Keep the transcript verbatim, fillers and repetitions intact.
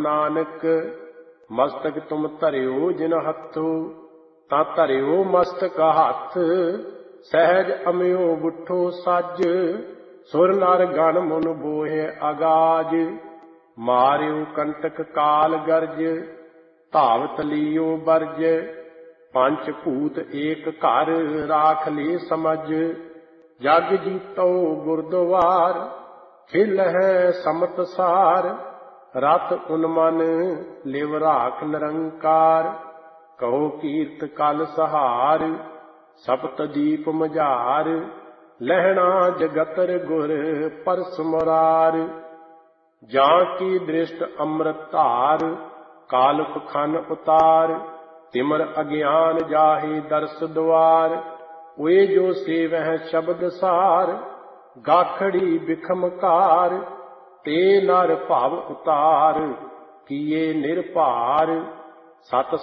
नानक। मस्तक तुम धरियो जिन हथो, ता धरियो मस्तक हथ। सहज अम्यो बुठो सज, सुर नर गण मुन बोहे अगाज। मारियो कंटक काल गर्ज, धावत लियो बरज। पंच भूत एक घर, राख ले समझ। जग जीतो गुरद्वार, खिल है समत सार। रत उन्मन लिव राख निरंकार, कहो कीर्त कल सहार। सप्त दीप मझार, लहना जगतर गुर परस मुरार। जां की दृष्ट अमृत धार, कालुक खन उतार। तिमर अज्ञान जाहि दर्श द्वार, वे जो सेवह शब्द सार। गाखड़ी बिखमकार, ते नर भव उतार। किए निरभार, सत